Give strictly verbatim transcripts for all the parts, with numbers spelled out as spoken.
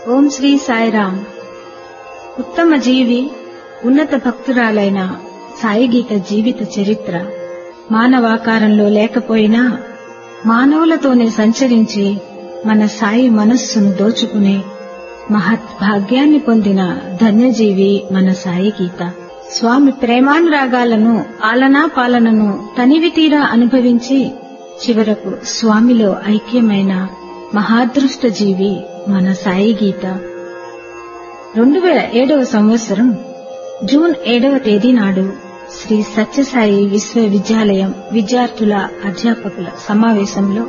ఓం శ్రీ సాయిరాం. ఉత్తమ జీవి, ఉన్నత భక్తురాలైన సాయిగీత జీవిత చరిత్ర మానవాకారంలో లేకపోయినా మానవులతోనే సంచరించి మన సాయి మనస్సును దోచుకునే మహత్ భాగ్యాన్ని పొందిన ధన్యజీవి మన సాయిగీత. స్వామి ప్రేమానురాగాలను ఆలనా పాలనను తనివి తీరా అనుభవించి చివరకు స్వామిలో ఐక్యమైన మహాదృష్ట జీవి మన సాయిగీత. రెండు వేల ఏడవ సంవత్సరం జూన్ ఏడవ తేదీ నాడు శ్రీ సత్యసాయి విశ్వవిద్యాలయం విద్యార్థుల అధ్యాపకుల సమావేశంలో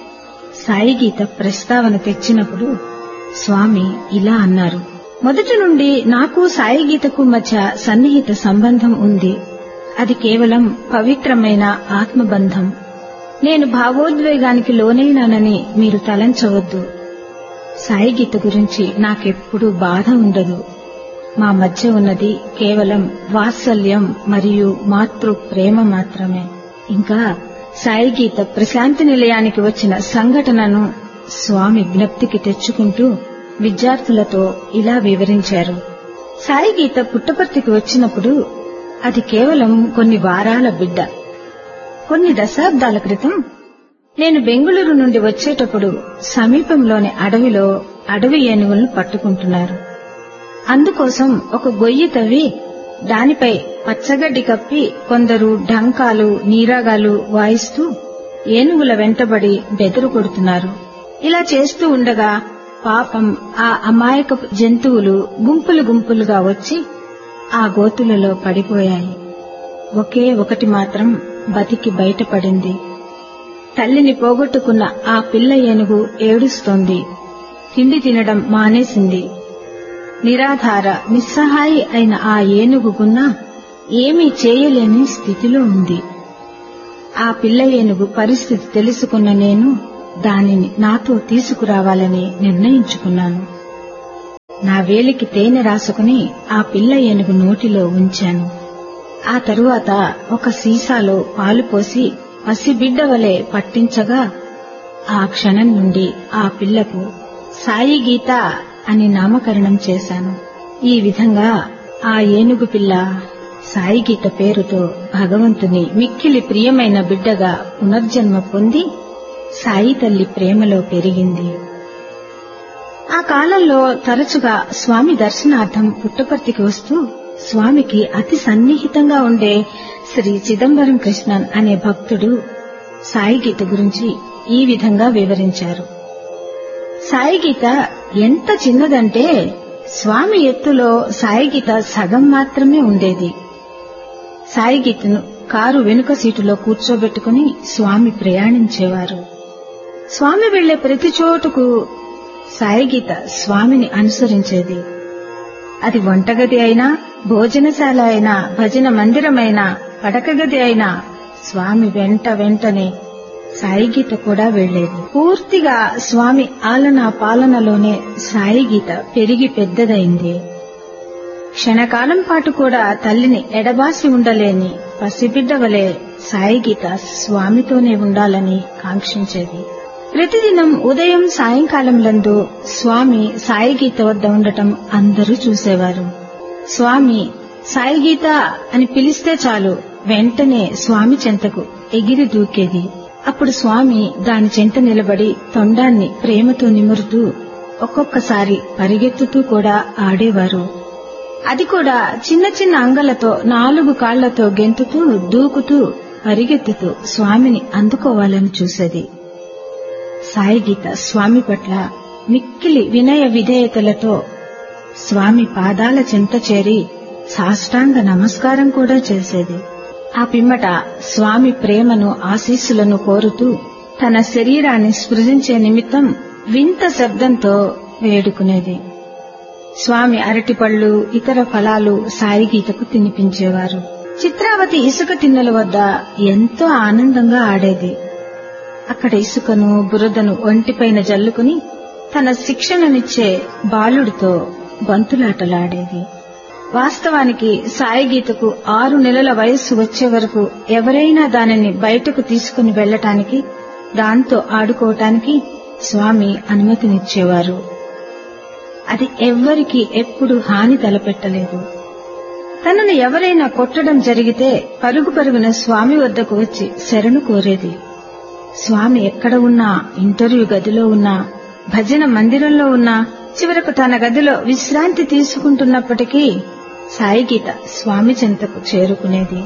సాయిగీత ప్రస్తావన తెచ్చినప్పుడు స్వామి ఇలా అన్నారు. మొదటి నుండి నాకు సాయిగీతకు మధ్య సన్నిహిత సంబంధం ఉంది. అది కేవలం పవిత్రమైన ఆత్మబంధం. నేను భావోద్వేగానికి లోనైనానని మీరు తలంచవద్దు. సాయిగీత గురించి నాకెప్పుడూ బాధ ఉండదు. మా మధ్య ఉన్నది కేవలం వాత్సల్యం మరియు మాతృ ప్రేమ మాత్రమే. ఇంకా సాయిగీత ప్రశాంతి నిలయానికి వచ్చిన సంఘటనను స్వామి జ్ఞప్తికి తెచ్చుకుంటూ విద్యార్థులతో ఇలా వివరించారు. సాయిగీత పుట్టపర్తికి వచ్చినప్పుడు అది కేవలం కొన్ని వారాల బిడ్డ. కొన్ని దశాబ్దాల క్రితం నేను బెంగుళూరు నుండి వచ్చేటప్పుడు సమీపంలోని అడవిలో అడవి ఏనుగులను పట్టుకుంటున్నారు. అందుకోసం ఒక గొయ్యి తవ్వి దానిపై పచ్చగడ్డి కప్పి కొందరు ఢంకాలు నీరాగాలు వాయిస్తూ ఏనుగుల వెంటబడి బెదురు కొడుతున్నారు. ఇలా చేస్తూ ఉండగా పాపం ఆ అమాయక జంతువులు గుంపులు గుంపులుగా వచ్చి ఆ గోతులలో పడిపోయాయి. ఒకే ఒకటి మాత్రం బతికి బయటపడింది. తల్లిని పోగొట్టుకున్న ఆ పిల్ల ఏనుగు ఏడుస్తోంది. తిండి తినడం మానేసింది. నిరాధార నిస్సహాయి అయిన ఆ ఏనుగుకున్న ఏమీ చేయలేని స్థితిలో ఉంది. ఆ పిల్ల ఏనుగు పరిస్థితి తెలుసుకున్న నేను దానిని నాతో తీసుకురావాలని నిర్ణయించుకున్నాను. నా వేలికి తేనె రాసుకుని ఆ పిల్ల ఏనుగు నోటిలో ఉంచాను. ఆ తరువాత ఒక సీసాలో పాలు పోసి పసిబిడ్డ వలె పట్టించగా ఆ క్షణం నుండి ఆ పిల్లకు సాయిగీత అని నామకరణం చేశాను. ఈ విధంగా ఆ ఏనుగు పిల్ల సాయిగీత పేరుతో భగవంతుని మిక్కిలి ప్రియమైన బిడ్డగా పునర్జన్మ పొంది సాయి తల్లి ప్రేమలో పెరిగింది. ఆ కాలంలో తరచుగా స్వామి దర్శనార్థం పుట్టపర్తికి వస్తూ స్వామికి అతి సన్నిహితంగా ఉండే శ్రీ చిదంబరం కృష్ణన్ అనే భక్తుడు సాయిగీత గురించి ఈ విధంగా వివరించారు. సాయిగీత ఎంత చిన్నదంటే స్వామి ఎత్తులో సాయిగీత సగం మాత్రమే ఉండేది. సాయిగీతను కారు వెనుక సీటులో కూర్చోబెట్టుకుని స్వామి ప్రయాణించేవారు. స్వామి వెళ్లే ప్రతి చోటుకు సాయిగీత స్వామిని అనుసరించేది. అది వంటగది అయినా, భోజనశాల అయినా, భజన మందిరమైనా, పడకగది అయినా స్వామి వెంట వెంటనే సాయిగీత కూడా వెళ్లేది. పూర్తిగా స్వామి ఆలనా పాలనలోనే సాయిగీత పెరిగి పెద్దదైంది. క్షణకాలం పాటు కూడా తల్లిని ఎడబాసి ఉండలేని పసిబిడ్డ వలె సాయిగీత స్వామితోనే ఉండాలని కాంక్షించేది. ప్రతిదినం ఉదయం సాయంకాలంలందు స్వామి సాయిగీత వద్ద ఉండటం అందరూ చూసేవారు. స్వామి సాయిగీత అని పిలిస్తే చాలు వెంటనే స్వామి చెంతకు ఎగిరి దూకేది. అప్పుడు స్వామి దాని చెంత నిలబడి తొండాన్ని ప్రేమతో నిమురుతూ ఒక్కొక్కసారి పరిగెత్తుతూ కూడా ఆడేవారు. అది కూడా చిన్న చిన్న అంగలతో నాలుగు కాళ్లతో గెంతుతూ దూకుతూ పరిగెత్తుతూ స్వామిని అందుకోవాలని చూసేది. సాయిగీత స్వామి పట్ల మిక్కిలి వినయ విధేయతలతో స్వామి పాదాల చెంత చేరి సాష్టాంగ నమస్కారం కూడా చేసేది. ఆ పిమ్మట స్వామి ప్రేమను ఆశీస్సులను కోరుతూ తన శరీరాన్ని స్పృశించే నిమిత్తం వింత శబ్దంతో వేడుకునేది. స్వామి అరటిపళ్లు ఇతర ఫలాలు సాయిగీతకు తినిపించేవారు. చిత్రావతి ఇసుక తిన్నెల వద్ద ఎంతో ఆనందంగా ఆడేది. అక్కడ ఇసుకను బురదను ఒంటిపైన జల్లుకుని తన శిక్షణనిచ్చే బాలుడితో బంతులాటలాడేది. వాస్తవానికి సాయిగీతకు ఆరు నెలల వయస్సు వచ్చే వరకు ఎవరైనా దానిని బయటకు తీసుకుని వెళ్లటానికి, దాంతో ఆడుకోవటానికి స్వామి అనుమతినిచ్చేవారు. అది ఎవ్వరికీ ఎప్పుడు హాని తలపెట్టలేదు. తనను ఎవరైనా కొట్టడం జరిగితే పరుగు పరుగున స్వామి వద్దకు వచ్చి శరణు కోరేది. స్వామి ఎక్కడ ఉన్నా, ఇంటర్వ్యూ గదిలో ఉన్నా, భజన మందిరంలో ఉన్నా, చివరకు తన గదిలో విశ్రాంతి తీసుకుంటున్నప్పటికీ సాయిగీత స్వామి చెంతకు చేరుకునేది.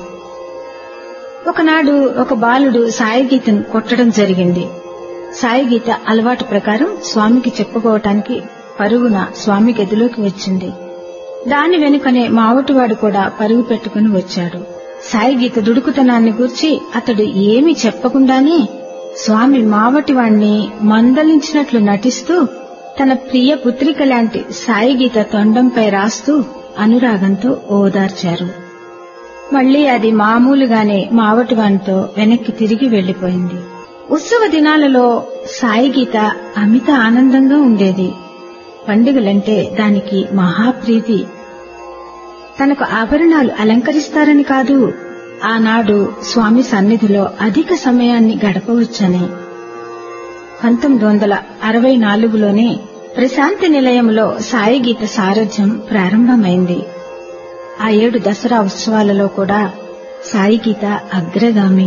ఒకనాడు ఒక బాలుడు సాయిగీతను కొట్టడం జరిగింది. సాయిగీత అలవాటు ప్రకారం స్వామికి చెప్పుకోవటానికి పరుగున స్వామి గదిలోకి వచ్చింది. దాని వెనుకనే మావటివాడు కూడా పరుగు పెట్టుకుని వచ్చాడు. సాయిగీత దుడుకుతనాన్ని గూర్చి అతడు ఏమీ చెప్పకుండానే స్వామి మావటివాణ్ణి మందలించినట్లు నటిస్తూ తన ప్రియ పుత్రిక లాంటి సాయిగీత తొండంపై రాస్తూ అనురాగంతో ఓదార్చారు. మళ్లీ అది మామూలుగానే మావటివానితో వెనక్కి తిరిగి వెళ్లిపోయింది. ఉత్సవ దినాలలో సాయిగీత అమిత ఆనందంగా ఉండేది. పండుగలంటే దానికి మహాప్రీతి. తనకు ఆభరణాలు అలంకరిస్తారని కాదు, ఆనాడు స్వామి సన్నిధిలో అధిక సమయాన్ని గడపవచ్చని. పంతొమ్మిది వందల అరవై నాలుగులోనే ప్రశాంతి నిలయంలో సాయిగీత సారథ్యం ప్రారంభమైంది. ఆ ఏడు దసరా ఉత్సవాలలో కూడా సాయిగీత అగ్రగామి.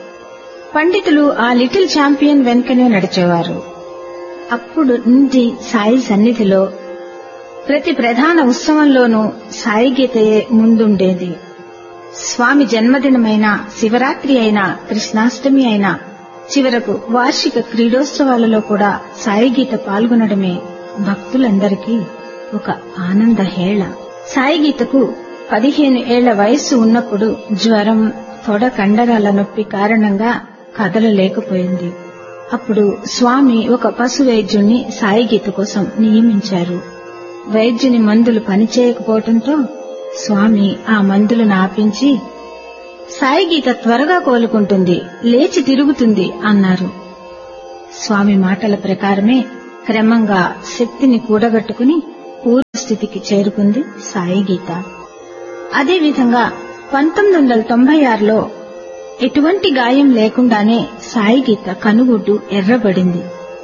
పండితులు ఆ లిటిల్ ఛాంపియన్ వెనుకనే నడిచేవారు. అప్పుడు నుండి సాయి సన్నిధిలో ప్రతి ప్రధాన ఉత్సవంలోనూ సాయిగీతయే ముందుండేది. స్వామి జన్మదినమైనా, శివరాత్రి అయినా, కృష్ణాష్టమి అయినా, చివరకు వార్షిక క్రీడోత్సవాలలో కూడా సాయిగీత పాల్గొనడమే భక్తులందరికీ ఒక ఆనంద హేళ. సాయిగీతకు పదిహేను ఏళ్ల వయస్సు ఉన్నప్పుడు జ్వరం, తొడ కండరాల నొప్పి కారణంగా కదలలేకపోయింది. అప్పుడు స్వామి ఒక పశు వైద్యుణ్ణి సాయిగీత కోసం నియమించారు. వైద్యుని మందులు పనిచేయకపోవడంతో స్వామి ఆ మందులను ఆపించి, సాయిగీత త్వరగా కోలుకుంటుంది, లేచి తిరుగుతుంది అన్నారు. స్వామి మాటల ప్రకారమే క్రమంగా శక్తిని కూడగట్టుకుని పూర్వస్థితికి చేరుకుంది సాయిగీత. అదేవిధంగా పంతొమ్మిది వందల తొంభై ఆరులో ఎటువంటి గాయం లేకుండానే సాయిగీత కనుగుడ్డు ఎర్రబడింది.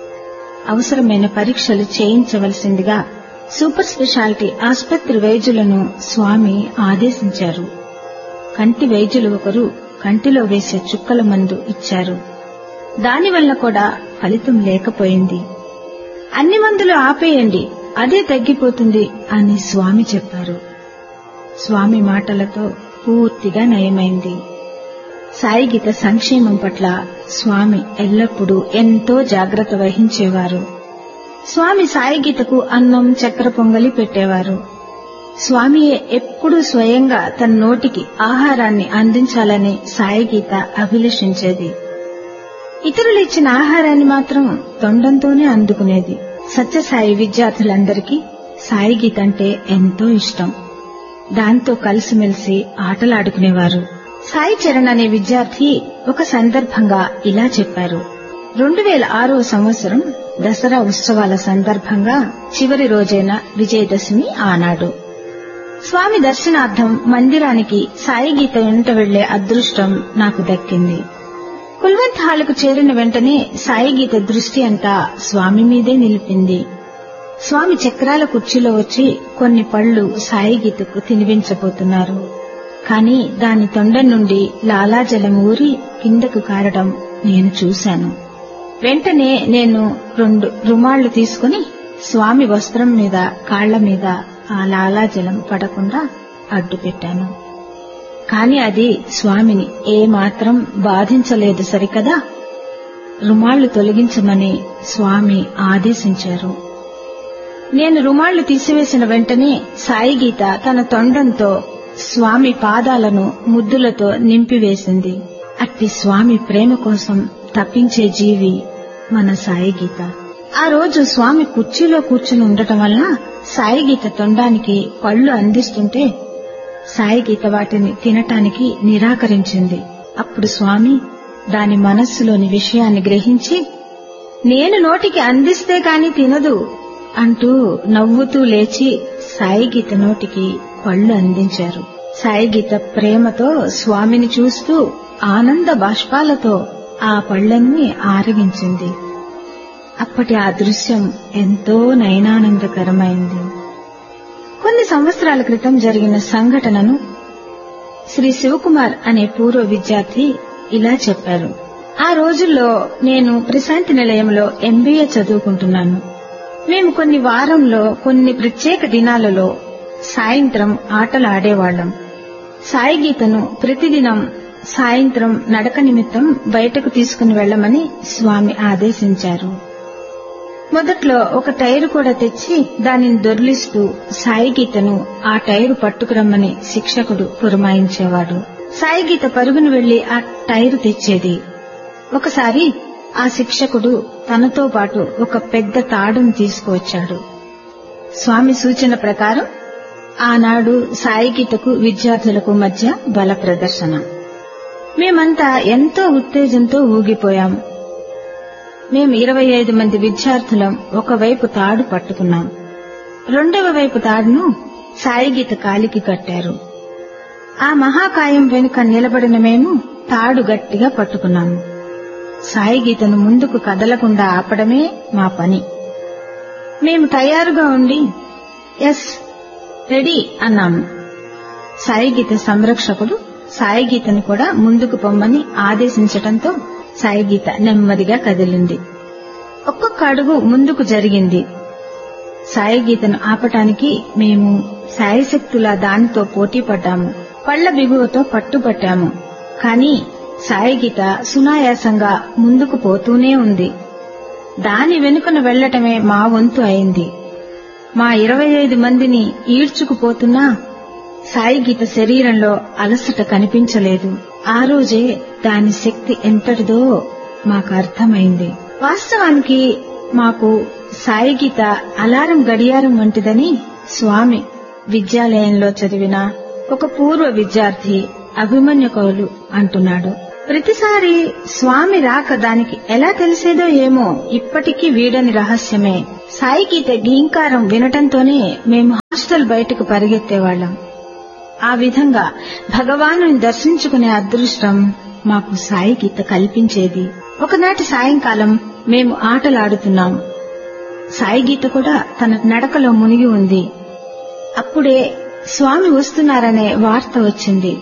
అవసరమైన పరీక్షలు చేయించవలసిందిగా సూపర్ స్పెషాలిటీ ఆసుపత్రి వైద్యులను స్వామి ఆదేశించారు. కంటి వైద్యులు ఒకరు కంటిలో వేసే చుక్కల మందు ఇచ్చారు. దానివల్ల కూడా ఫలితం లేకపోయింది. అన్ని మందులు ఆపేయండి, అదే తగ్గిపోతుంది అని స్వామి చెప్పారు. స్వామి మాటలతో పూర్తిగా నయమైంది. సాయిగీత సంక్షేమం పట్ల స్వామి ఎల్లప్పుడూ ఎంతో జాగ్రత్త వహించేవారు. స్వామి సాయిగీతకు అన్నం, చక్కెర పొంగలి పెట్టేవారు. స్వామియే ఎప్పుడూ స్వయంగా తన నోటికి ఆహారాన్ని అందించాలని సాయిగీత అభిలషించేది. ఇతరులు ఇచ్చిన ఆహారాన్ని మాత్రం తొండంతోనే అందుకునేది. సత్యసాయి విద్యార్థులందరికీ సాయిగీత అంటే ఎంతో ఇష్టం. దాంతో కలిసిమెలిసి ఆటలాడుకునేవారు. సాయి చరణ్ అనే విద్యార్థి ఒక సందర్భంగా ఇలా చెప్పారు. రెండు వేల ఆరో సంవత్సరం దసరా ఉత్సవాల సందర్భంగా చివరి రోజైన విజయదశమి ఆనాడు స్వామి దర్శనార్థం మందిరానికి సాయిగీత వెంట వెళ్లే అదృష్టం నాకు దక్కింది. కుల్వంత్ హాలుకు చేరిన వెంటనే సాయిగీత దృష్టి అంతా స్వామి మీదే నిలిపింది. స్వామి చక్రాల కుర్చీలో వచ్చి కొన్ని పళ్లు సాయిగీతకు తినిపించబోతున్నారు. కాని దాని తొండం నుండి లాలాజలం ఊరి కిందకు కారడం నేను చూశాను. వెంటనే నేను రెండు రుమాళ్లు తీసుకుని స్వామి వస్త్రం మీద, కాళ్ల మీద ఆ లాలాజలం పడకుండా అడ్డుపెట్టాను. కాని అది స్వామిని ఏమాత్రం బాధించలేదు సరికదా. రుమాళ్లు తొలగించమని స్వామి ఆదేశించారు. నేను రుమాళ్లు తీసివేసిన వెంటనే సాయిగీత తన తొండంతో స్వామి పాదాలను ముద్దులతో నింపివేసింది. అట్టి స్వామి ప్రేమ కోసం తప్పించే జీవి మన సాయిగీత. ఆ రోజు స్వామి కుర్చీలో కూర్చుని ఉండటం వల్ల సాయిగీత తొండానికి పళ్లు అందిస్తుంటే సాయిగీత వాటిని తినటానికి నిరాకరించింది. అప్పుడు స్వామి దాని మనస్సులోని విషయాన్ని గ్రహించి, నేను నోటికి అందిస్తే కాని తినదు అంటూ నవ్వుతూ లేచి సాయిగీత నోటికి పళ్లు అందించారు. సాయిగీత ప్రేమతో స్వామిని చూస్తూ ఆనంద బాష్పాలతో ఆ పళ్లన్నీ ఆరగించింది. అప్పటి ఆ దృశ్యం ఎంతో నయనానందకరమైంది. కొన్ని సంవత్సరాల క్రితం జరిగిన సంఘటనను శ్రీ శివకుమార్ అనే పూర్వ విద్యార్థి ఇలా చెప్పారు. ఆ రోజుల్లో నేను ప్రశాంతి నిలయంలో ఎంబీఏ చదువుకుంటున్నాను. మేము కొన్ని వారంలో కొన్ని ప్రత్యేక దినాలలో సాయంత్రం ఆటలు ఆడేవాళ్లం. సాయి గీతను ప్రతిదినం సాయంత్రం నడక నిమిత్తం బయటకు తీసుకుని వెళ్లమని స్వామి ఆదేశించారు. మొదట్లో ఒక టైరు కూడా తెచ్చి దానిని దొర్లిస్తూ సాయి గీతను ఆ టైరు పట్టుకురమ్మని శిక్షకుడు పురమాయించేవాడు. సాయి గీత పరుగును వెళ్లి ఆ టైరు తెచ్చేది. ఒకసారి ఆ శిక్షకుడు తనతో పాటు ఒక పెద్ద తాడును తీసుకువచ్చాడు. స్వామి సూచన ప్రకారం ఆనాడు సాయి గీతకు విద్యార్థులకు మధ్య బల ప్రదర్శన. మేమంతా ఎంతో ఉత్తేజంతో ఊగిపోయాం. మేము ఇరవై ఐదు మంది విద్యార్థులం ఒకవైపు తాడు పట్టుకున్నాం. రెండవ వైపు తాడును సాయి గీత కాలికి కట్టారు. ఆ మహాకాయం వెనుక నిలబడిన మేము తాడు గట్టిగా పట్టుకున్నాము. సాయి గీతను ముందుకు కదలకుండా ఆపడమే మా పని. మేము తయారుగా ఉండి ఎస్ రెడీ అన్నాము. సాయి గీత సంరక్షకుడు సాయి గీతను కూడా ముందుకు పొమ్మని ఆదేశించటంతో సాయి గీత నెమ్మదిగా కదిలింది. ఒక్కొక్క అడుగు ముందుకు జరిగింది. సాయి గీతను ఆపటానికి మేము సాయశక్తులా దానితో పోటీ పడ్డాము. పళ్ల బిగువతో పట్టుపట్టాము. కాని సాయి గీత సునాయాసంగా ముందుకు పోతూనే ఉంది. దాని వెనుకన వెళ్లటమే మా వంతు అయింది. మా ఇరవై ఐదు మందిని ఈడ్చుకుపోతున్నా సాయి గీత శరీరంలో అలసట కనిపించలేదు. ఆ రోజే దాని శక్తి ఎంతటిదో మాకు అర్థమైంది. వాస్తవానికి మాకు సాయి గీత అలారం గడియారం వంటిదని స్వామి విద్యాలయంలో చదివిన ఒక పూర్వ విద్యార్థి అభిమన్యు కౌలు అంటున్నాడు. ప్రతిసారి స్వామి రాక దానికి ఎలా తెలిసేదో ఏమో ఇప్పటికీ వీడని రహస్యమే. సాయి గీత గీంకారం వినటంతోనే మేము హాస్టల్ బయటకు పరిగెత్తేవాళ్లం. ఆ విధంగా భగవానుని దర్శించుకునే అదృష్టం మాకు సాయి గీత కల్పించేది. ఒకనాటి సాయంకాలం మేము ఆటలాడుతున్నాం. సాయి గీత కూడా తన నడకలో మునిగి ఉంది. అప్పుడే స్వామి వస్తున్నారనే వార్త వచ్చింది.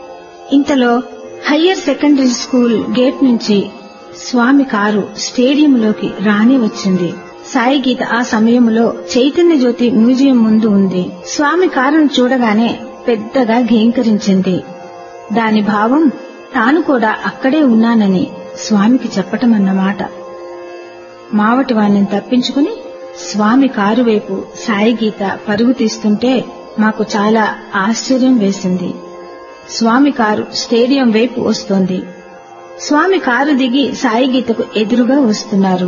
ఇంతలో హయ్యర్ సెకండరీ స్కూల్ గేట్ నుంచి స్వామి కారు స్టేడియంలోకి రాని వచ్చింది. సాయి గీత ఆ సమయంలో చైతన్య జ్యోతి మ్యూజియం ముందు ఉంది. స్వామి కారును చూడగానే పెద్దగా ఘీంకరించింది. దాని భావం తాను కూడా అక్కడే ఉన్నానని స్వామికి చెప్పటమన్నమాట. మావటి వాణ్ణి తప్పించుకుని స్వామి కారు వైపు సాయి గీత పరుగు తీస్తుంటే మాకు చాలా ఆశ్చర్యం వేసింది. స్వామి కారు స్టేడియం వైపు వస్తోంది. స్వామి కారు దిగి సాయి గీతకు ఎదురుగా వస్తున్నారు.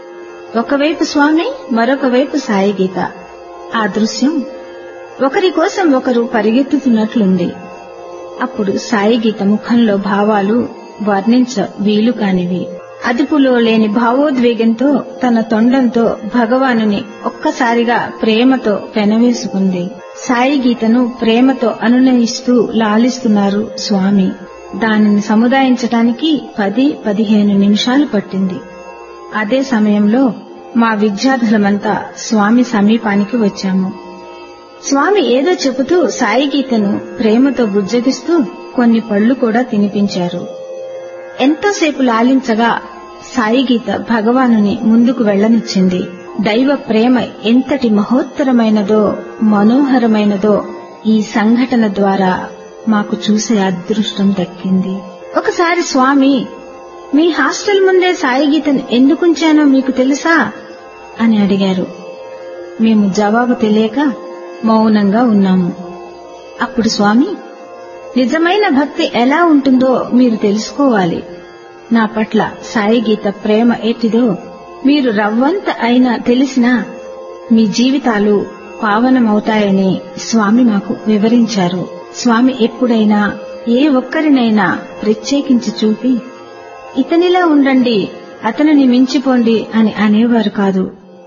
ఒకవైపు స్వామి, మరొక వైపు సాయి గీత. ఆ దృశ్యం ఒకరి కోసం ఒకరు పరిగెత్తుతున్నట్లుంది. అప్పుడు సాయి గీత ముఖంలో భావాలు వర్ణించ వీలు కానివి. అదుపులో లేని భావోద్వేగంతో తన తొండంతో భగవానుని ఒక్కసారిగా ప్రేమతో పెనవేసుకుంది. సాయి గీతను ప్రేమతో అనునయిస్తూ లాలిస్తున్నారు స్వామి. దానిని సముదాయించటానికి పది పదిహేను నిమిషాలు పట్టింది. అదే సమయంలో మా విద్యార్థులమంతా స్వామి సమీపానికి వచ్చాము. స్వామి ఏదో చెబుతూ సాయి గీతను ప్రేమతో బుజ్జగిస్తూ కొన్ని పళ్లు కూడా తినిపించారు. ఎంతోసేపు లాలించగా సాయి గీత భగవానుని ముందుకు వెళ్లనిచ్చింది. దైవ ప్రేమ ఎంతటి మహోత్తరమైనదో మనోహరమైనదో ఈ సంఘటన ద్వారా మాకు చూసే అదృష్టం దక్కింది. ఒకసారి స్వామి, మీ హాస్టల్ ముందే సాయి గీతను ఎందుకుంచానో మీకు తెలుసా అని అడిగారు. మేము జవాబు తెలియక మౌనంగా ఉన్నాము. అప్పుడు స్వామి, నిజమైన భక్తి ఎలా ఉంటుందో మీరు తెలుసుకోవాలి. నా పట్ల సాయి గీత ప్రేమ ఎట్టిదో మీరు రవ్వంత అయినా తెలిసినా మీ జీవితాలు పావనమవుతాయని స్వామి మాకు వివరించారు. స్వామి ఎప్పుడైనా ఏ ఒక్కరినైనా ప్రత్యేకించి చూపి ఇతనిలా ఉండండి, అతనిని మించిపోండి అని అనేవారు కాదు.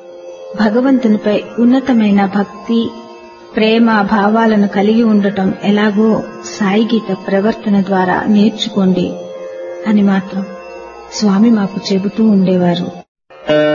భగవంతునిపై ఉన్నతమైన భక్తి, ప్రేమ భావాలను కలిగి ఉండటం ఎలాగో సాయి గీత ప్రవర్తన ద్వారా నేర్చుకోండి అని మాత్రం స్వామి మాకు చెబుతూ ఉండేవారు.